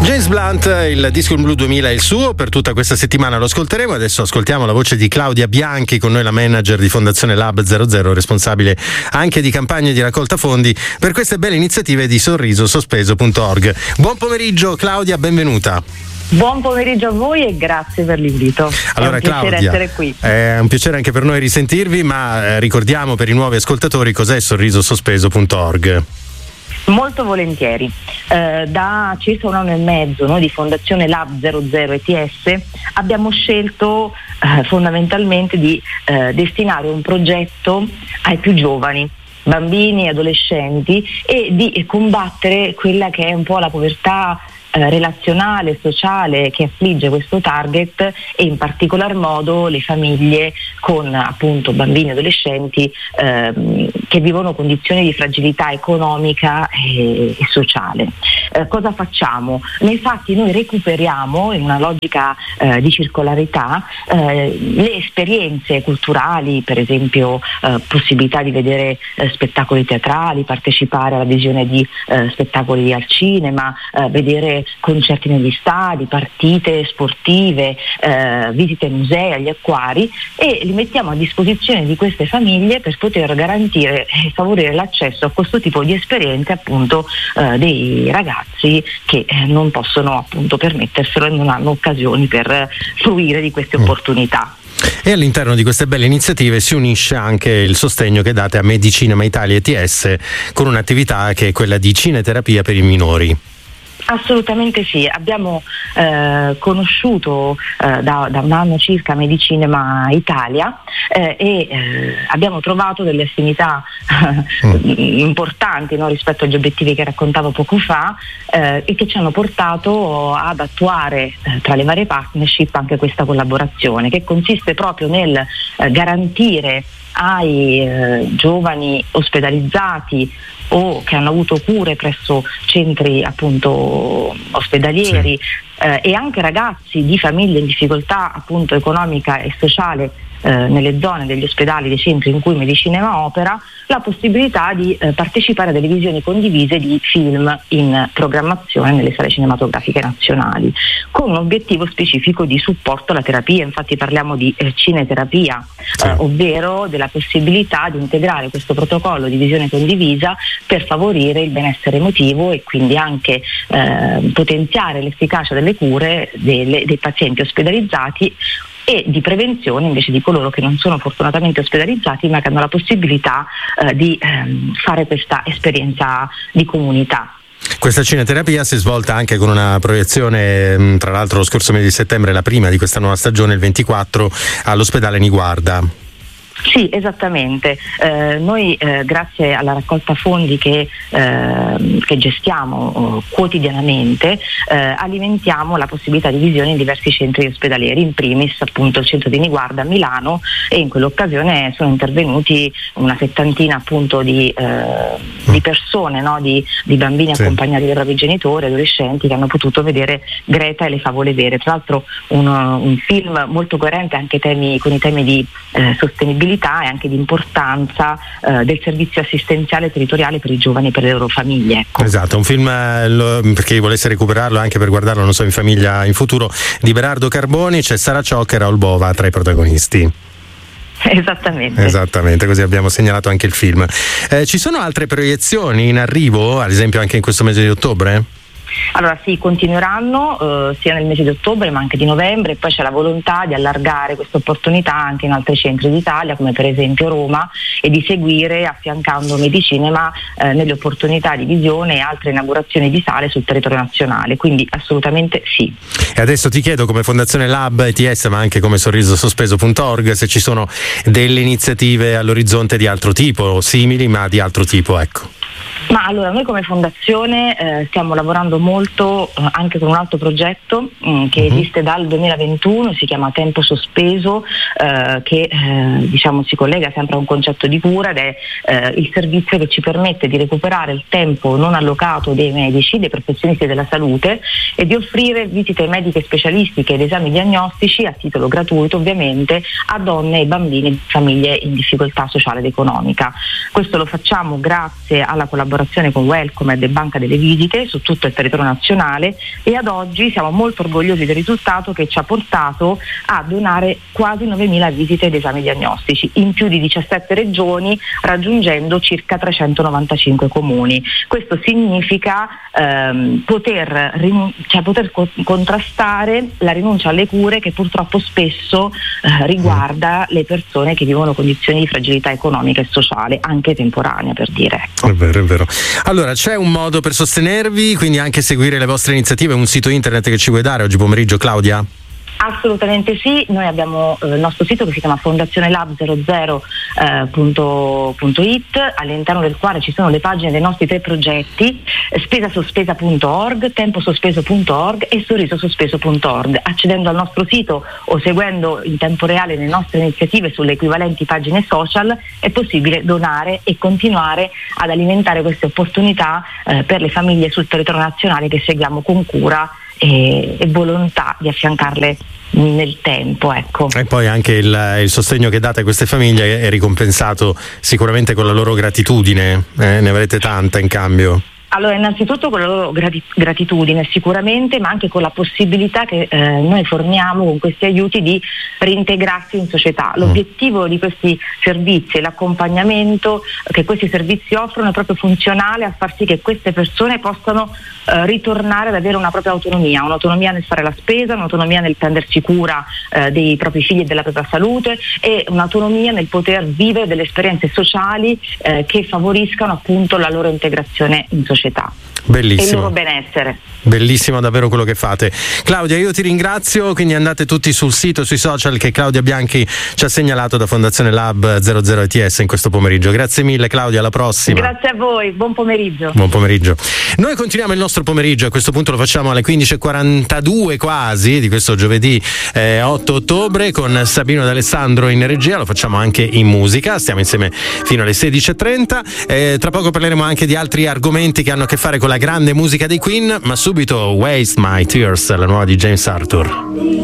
James Blunt, il Disco in Blu 2000 è il suo, per tutta questa settimana lo ascolteremo. Adesso ascoltiamo la voce di Claudia Bianchi, con noi la manager di Fondazione Lab 00, responsabile anche di campagne di raccolta fondi per queste belle iniziative di sorrisosospeso.org. Buon pomeriggio Claudia, benvenuta. Buon pomeriggio a voi e grazie per l'invito. Allora, è un piacere Claudia, essere qui. È un piacere anche per noi risentirvi, ma ricordiamo per i nuovi ascoltatori cos'è sorrisosospeso.org. Molto volentieri. Da circa 1 anno e mezzo noi di Fondazione Lab 00 ETS abbiamo scelto fondamentalmente di destinare un progetto ai più giovani, bambini e adolescenti, e di combattere quella che è un po' la povertà relazionale, sociale che affligge questo target, e in particolar modo le famiglie con appunto bambini e adolescenti che vivono condizioni di fragilità economica e sociale. Cosa facciamo? Infatti noi recuperiamo, in una logica di circolarità, le esperienze culturali, per esempio possibilità di vedere spettacoli teatrali, partecipare alla visione di spettacoli al cinema, vedere concerti negli stadi, partite sportive, visite ai musei, agli acquari, e li mettiamo a disposizione di queste famiglie per poter garantire e favorire l'accesso a questo tipo di esperienze appunto dei ragazzi che non possono appunto permetterselo e non hanno occasioni per fruire di queste opportunità. E all'interno di queste belle iniziative si unisce anche il sostegno che date a Medicinema Italia ETS con un'attività che è quella di cineterapia per i minori. Assolutamente sì, abbiamo conosciuto da 1 anno circa Medicinema Italia e abbiamo trovato delle affinità importanti, no, rispetto agli obiettivi che raccontavo poco fa, e che ci hanno portato ad attuare tra le varie partnership anche questa collaborazione, che consiste proprio nel garantire ai giovani ospedalizzati o che hanno avuto cure presso centri appunto ospedalieri, e anche ragazzi di famiglie in difficoltà appunto economica e sociale nelle zone degli ospedali, dei centri in cui Medicinema opera, la possibilità di partecipare a delle visioni condivise di film in programmazione nelle sale cinematografiche nazionali, con un obiettivo specifico di supporto alla terapia. Infatti parliamo di cineterapia, ovvero della possibilità di integrare questo protocollo di visione condivisa per favorire il benessere emotivo e quindi anche potenziare l'efficacia delle cure dei pazienti ospedalizzati, e di prevenzione invece di coloro che non sono fortunatamente ospedalizzati ma che hanno la possibilità di fare questa esperienza di comunità. Questa cineterapia si è svolta anche con una proiezione, tra l'altro lo scorso mese di settembre, la prima di questa nuova stagione, il 24, all'ospedale Niguarda. Sì, esattamente. Noi grazie alla raccolta fondi che gestiamo quotidianamente alimentiamo la possibilità di visione in diversi centri ospedalieri, in primis appunto il centro di Niguarda a Milano, e in quell'occasione sono intervenuti una 70ina appunto di persone, no? di bambini accompagnati dai propri genitori, adolescenti, che hanno potuto vedere Greta e le favole vere. Tra l'altro un film molto coerente anche con i temi di sostenibilità e anche di importanza del servizio assistenziale territoriale per i giovani e per le loro famiglie. Ecco. Esatto, un film per chi volesse recuperarlo, anche per guardarlo, non so, in famiglia in futuro, di Berardo Carboni. C'è Sara Ciocca e Raul Bova tra i protagonisti. Esattamente, così abbiamo segnalato anche il film. Ci sono altre proiezioni in arrivo, ad esempio anche in questo mese di ottobre? Allora sì, continueranno sia nel mese di ottobre ma anche di novembre, e poi c'è la volontà di allargare questa opportunità anche in altri centri d'Italia, come per esempio Roma, e di seguire affiancando Medicinema nelle opportunità di visione e altre inaugurazioni di sale sul territorio nazionale, quindi assolutamente sì. E adesso ti chiedo, come Fondazione Lab ETS ma anche come sorrisosospeso.org, se ci sono delle iniziative all'orizzonte di altro tipo, simili ma di altro tipo, ecco. Ma allora noi come fondazione stiamo lavorando molto anche con un altro progetto che esiste dal 2021, si chiama Tempo Sospeso, che diciamo si collega sempre a un concetto di cura ed è il servizio che ci permette di recuperare il tempo non allocato dei medici, dei professionisti della salute, e di offrire visite mediche specialistiche ed esami diagnostici a titolo gratuito ovviamente a donne e bambini di famiglie in difficoltà sociale ed economica. Questo lo facciamo grazie alla collaborazione collaborazione con Welcomed e Banca delle Visite su tutto il territorio nazionale, e ad oggi siamo molto orgogliosi del risultato che ci ha portato a donare quasi 9.000 visite ed esami diagnostici in più di 17 regioni, raggiungendo circa 395 comuni. Questo significa poter contrastare la rinuncia alle cure che purtroppo spesso riguarda le persone che vivono condizioni di fragilità economica e sociale, anche temporanea, per dire. È vero, è vero. Allora, c'è un modo per sostenervi, quindi anche seguire le vostre iniziative, un sito internet che ci vuoi dare oggi pomeriggio, Claudia? Assolutamente sì, noi abbiamo il nostro sito che si chiama fondazionelab00.it, all'interno del quale ci sono le pagine dei nostri 3 progetti, spesasospesa.org, temposospeso.org e sorrisosospeso.org. Accedendo al nostro sito o seguendo in tempo reale le nostre iniziative sulle equivalenti pagine social è possibile donare e continuare ad alimentare queste opportunità per le famiglie sul territorio nazionale che seguiamo con cura e volontà di affiancarle nel tempo, ecco. E poi anche il sostegno che date a queste famiglie è ricompensato sicuramente con la loro gratitudine, ne avrete tanta in cambio. Allora, innanzitutto con la loro gratitudine sicuramente, ma anche con la possibilità che noi forniamo con questi aiuti di reintegrarsi in società. L'obiettivo di questi servizi e l'accompagnamento che questi servizi offrono è proprio funzionale a far sì che queste persone possano ritornare ad avere una propria autonomia, un'autonomia nel fare la spesa, un'autonomia nel prendersi cura dei propri figli e della propria salute, e un'autonomia nel poter vivere delle esperienze sociali che favoriscano appunto la loro integrazione in società. Bellissimo. E il loro benessere. Bellissimo davvero quello che fate. Claudia, io ti ringrazio, quindi andate tutti sul sito, sui social che Claudia Bianchi ci ha segnalato da Fondazione Lab 00 ETS in questo pomeriggio. Grazie mille Claudia, alla prossima. Grazie a voi, buon pomeriggio. Buon pomeriggio. Noi continuiamo il nostro pomeriggio, a questo punto lo facciamo alle 15:42 quasi di questo giovedì 8 ottobre con Sabino D'Alessandro in regia, lo facciamo anche in musica, stiamo insieme fino alle 16:30, tra poco parleremo anche di altri argomenti che hanno a che fare con la grande musica dei Queen, ma subito Waste My Tears, la nuova di James Arthur.